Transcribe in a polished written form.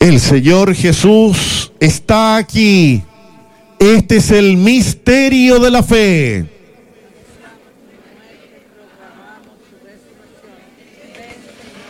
El Señor Jesús está aquí. Este es el misterio de la fe.